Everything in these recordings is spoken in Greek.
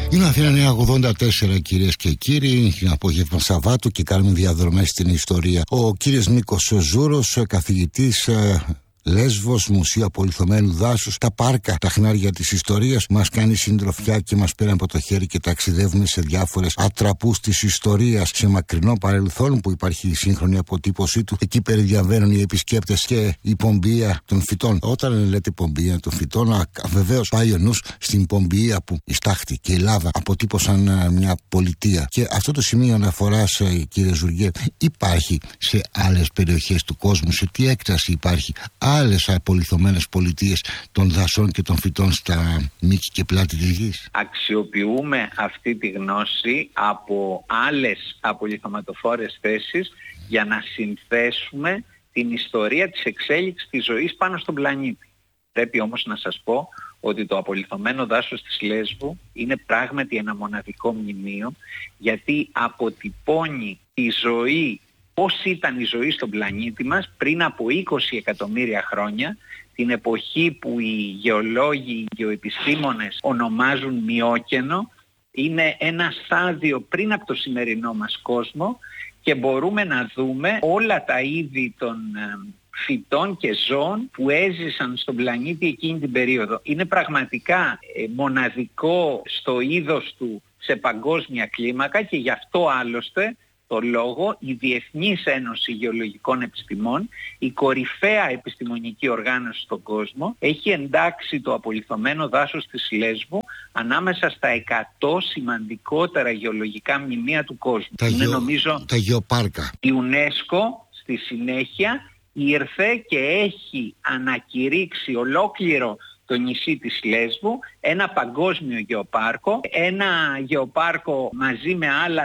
Είναι Αθήνα 984, κυρίες και κύριοι. Είναι απόγευμα Σαββάτου και κάνουμε διαδρομές στην ιστορία. Ο κύριος Νίκος Ζούρος, καθηγητής Λέσβος, Μουσείο Απολιθωμένου Δάσους, τα πάρκα, τα χνάρια της ιστορίας, μας κάνει συντροφιά και μας πήραν από το χέρι και ταξιδεύουμε σε διάφορες ατραπούς της ιστορίας, σε μακρινό παρελθόν που υπάρχει η σύγχρονη αποτύπωσή του. Εκεί περιδιαβαίνουν οι επισκέπτες και η πομπία των φυτών. Όταν λέτε πομπία των φυτών, βεβαίως πάει ο νους στην πομπία που η Στάχτη και η Λάβα αποτύπωσαν μια πολιτεία. Και αυτό το σημείο αναφοράς, κύριε Ζουργέ, υπάρχει σε άλλες περιοχές του κόσμου? Σε τι έκταση υπάρχει άλλες απολιθωμένες πολιτείες των δασών και των φυτών στα μήκη και πλάτη της γης? Αξιοποιούμε αυτή τη γνώση από άλλες απολιθωματοφόρες θέσεις για να συνθέσουμε την ιστορία της εξέλιξης της ζωής πάνω στον πλανήτη. Πρέπει όμως να σας πω ότι το απολιθωμένο δάσος της Λέσβου είναι πράγματι ένα μοναδικό μνημείο, γιατί αποτυπώνει τη ζωή, πώς ήταν η ζωή στον πλανήτη μας πριν από 20 εκατομμύρια χρόνια, την εποχή που οι γεωλόγοι, οι γεωεπιστήμονες ονομάζουν Μειόκαινο. Είναι ένα στάδιο πριν από το σημερινό μας κόσμο και μπορούμε να δούμε όλα τα είδη των φυτών και ζώων που έζησαν στον πλανήτη εκείνη την περίοδο. Είναι πραγματικά μοναδικό στο είδος του σε παγκόσμια κλίμακα και γι' αυτό άλλωστε το λόγο η Διεθνής Ένωση Γεωλογικών Επιστημών, η κορυφαία επιστημονική οργάνωση στον κόσμο, έχει εντάξει το απολιθωμένο δάσος της Λέσβου ανάμεσα στα 100 σημαντικότερα γεωλογικά μνημεία του κόσμου. Είναι νομίζω τα γεωπάρκα. Η UNESCO στη συνέχεια ήρθε και έχει ανακηρύξει ολόκληρο το νησί της Λέσβου ένα παγκόσμιο γεωπάρκο, ένα γεωπάρκο μαζί με άλλα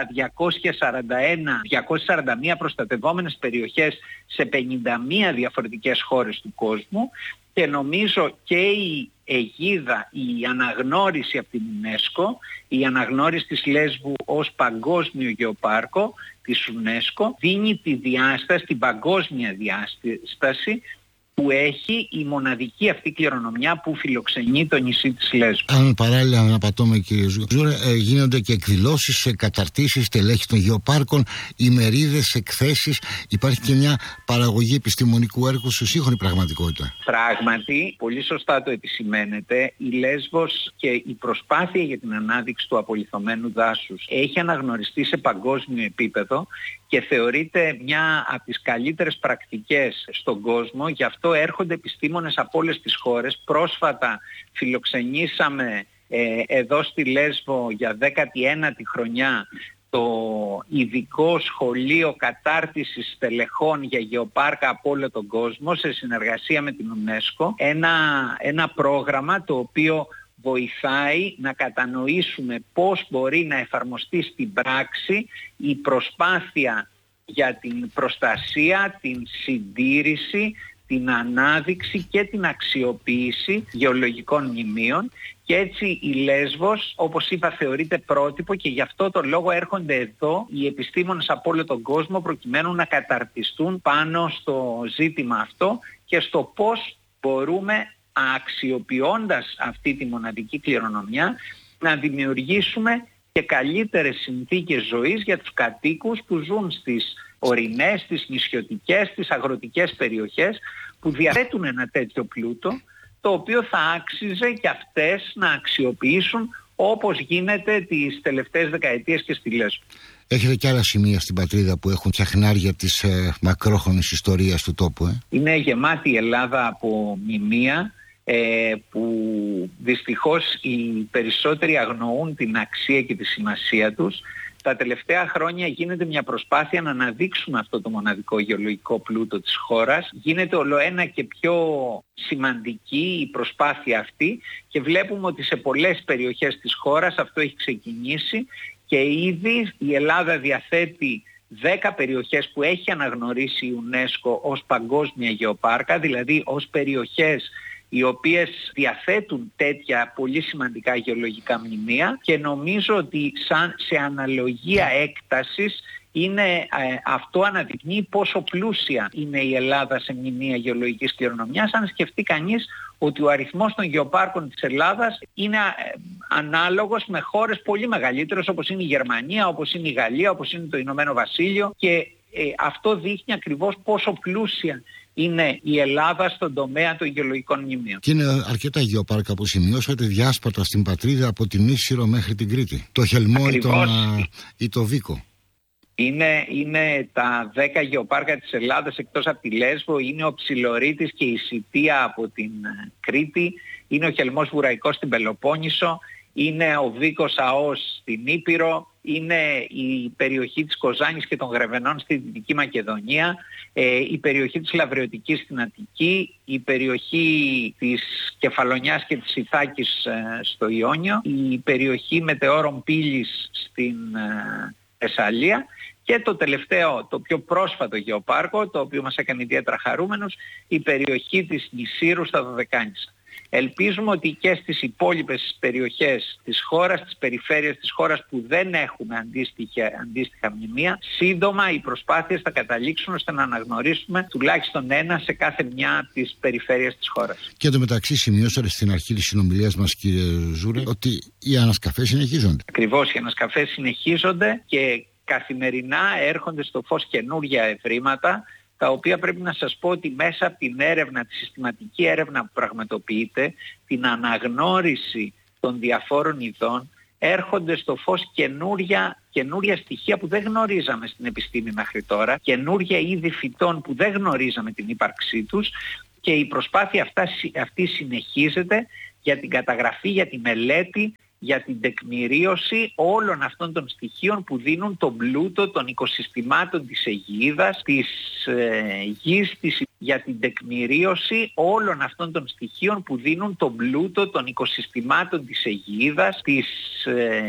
241 προστατευόμενες περιοχές σε 51 διαφορετικές χώρες του κόσμου, και νομίζω και η αιγίδα, η αναγνώριση από την UNESCO, η αναγνώριση της Λέσβου ως παγκόσμιο γεωπάρκο της UNESCO δίνει τη διάσταση, την παγκόσμια διάσταση που έχει η μοναδική αυτή κληρονομιά που φιλοξενεί το νησί της Λέσβου. Αν παράλληλα να πατώμε, κύριε Ζούρα, γίνονται και εκδηλώσεις, καταρτήσεις, τελέχη των γεωπάρκων, ημερίδες, εκθέσεις. Υπάρχει και μια παραγωγή επιστημονικού έργου σε σύγχρονη πραγματικότητα. Πράγματι, πολύ σωστά το επισημαίνετε, η Λέσβος και η προσπάθεια για την ανάδειξη του απολιθωμένου δάσους έχει αναγνωριστεί σε παγκόσμιο επίπεδο και θεωρείται μια από τις καλύτερες πρακτικές στον κόσμο. Γι' αυτό έρχονται επιστήμονες από όλες τις χώρες. Πρόσφατα φιλοξενήσαμε εδώ στη Λέσβο για 19η χρονιά το ειδικό σχολείο κατάρτισης στελεχών για γεωπάρκα από όλο τον κόσμο σε συνεργασία με την UNESCO. Ένα πρόγραμμα το οποίο βοηθάει να κατανοήσουμε πώς μπορεί να εφαρμοστεί στην πράξη η προσπάθεια για την προστασία, την συντήρηση, την ανάδειξη και την αξιοποίηση γεωλογικών μνημείων. Και έτσι η Λέσβος, όπως είπα, θεωρείται πρότυπο και γι' αυτό το λόγο έρχονται εδώ οι επιστήμονες από όλο τον κόσμο προκειμένου να καταρτιστούν πάνω στο ζήτημα αυτό και στο πώς μπορούμε, αξιοποιώντας αυτή τη μοναδική κληρονομιά, να δημιουργήσουμε και καλύτερες συνθήκες ζωής για τους κατοίκους που ζουν στις ορεινές, στις νησιωτικές, στις αγροτικές περιοχές που διαθέτουν ένα τέτοιο πλούτο, το οποίο θα άξιζε και αυτές να αξιοποιήσουν όπως γίνεται τις τελευταίες δεκαετίες και στη Λέσβο. Έχετε και άλλα σημεία στην πατρίδα που έχουν τα χνάρια της μακρόχρονης ιστορίας του τόπου? Είναι γεμάτη η Ελλάδα από μνημεία που δυστυχώς οι περισσότεροι αγνοούν την αξία και τη σημασία τους. Τα τελευταία χρόνια γίνεται μια προσπάθεια να αναδείξουμε αυτό το μοναδικό γεωλογικό πλούτο της χώρας. Γίνεται ολοένα και πιο σημαντική η προσπάθεια αυτή και βλέπουμε ότι σε πολλές περιοχές της χώρας αυτό έχει ξεκινήσει και ήδη η Ελλάδα διαθέτει 10 περιοχές που έχει αναγνωρίσει η UNESCO ως παγκόσμια γεωπάρκα, δηλαδή ως περιοχές οι οποίες διαθέτουν τέτοια πολύ σημαντικά γεωλογικά μνημεία, και νομίζω ότι σε αναλογία έκτασης αυτό αναδεικνύει πόσο πλούσια είναι η Ελλάδα σε μνημεία γεωλογικής κληρονομιάς. Αν σκεφτεί κανείς ότι ο αριθμός των γεωπάρκων της Ελλάδας είναι ανάλογος με χώρες πολύ μεγαλύτερες, όπως είναι η Γερμανία, όπως είναι η Γαλλία, όπως είναι το Ηνωμένο Βασίλειο, και αυτό δείχνει ακριβώς πόσο πλούσια είναι η Ελλάδα στον τομέα των γεωλογικών μνημείων. Και είναι αρκετά γεωπάρκα που σημειώσατε διάσπαρτα στην πατρίδα, από την Ίσυρο μέχρι την Κρήτη. Το Χελμό ή το Βίκο. Είναι τα 10 γεωπάρκα της Ελλάδας εκτός από τη Λέσβο, είναι ο Ψιλορίτης και η Σιτία από την Κρήτη, είναι ο Χελμός Βουραϊκός στην Πελοπόννησο, είναι ο Βίκος Αός στην Ήπειρο, είναι η περιοχή της Κοζάνης και των Γρεβενών στη Δυτική Μακεδονία, η περιοχή της Λαβρεωτικής στην Αττική, η περιοχή της Κεφαλονιάς και της Ιθάκης στο Ιόνιο, η περιοχή μετεώρων Πύλης στην Θεσσαλία και το τελευταίο, το πιο πρόσφατο γεωπάρκο, το οποίο μας έκανε ιδιαίτερα χαρούμενους, η περιοχή της Νησύρου στα Δωδεκάνησα. Ελπίζουμε ότι και στις υπόλοιπες περιοχές της χώρας, τις περιφέρειες της χώρας που δεν έχουμε αντίστοιχα μνημεία, σύντομα οι προσπάθειες θα καταλήξουν ώστε να αναγνωρίσουμε τουλάχιστον ένα σε κάθε μια από τις περιφέρειες της χώρας. Και εντωμεταξύ σημειώσατε στην αρχή της συνομιλίας μας, κύριε Ζούρε, ότι οι ανασκαφές συνεχίζονται. Ακριβώς, οι ανασκαφές συνεχίζονται και καθημερινά έρχονται στο φως καινούργια ευρήματα, τα οποία πρέπει να σας πω ότι μέσα από την έρευνα, τη συστηματική έρευνα που πραγματοποιείται, την αναγνώριση των διαφόρων ειδών, έρχονται στο φως καινούρια στοιχεία που δεν γνωρίζαμε στην επιστήμη μέχρι τώρα, καινούρια είδη φυτών που δεν γνωρίζαμε την ύπαρξή τους, και η προσπάθεια αυτή συνεχίζεται για την καταγραφή, για τη μελέτη, για την τεκμηρίωση όλων αυτών των στοιχείων που δίνουν τον πλούτο των οικοσυστημάτων της Αιγαίδας, της γης, για την τεκμηρίωση όλων αυτών των στοιχείων που δίνουν τον πλούτο των οικοσυστημάτων της Αιγαίδας, της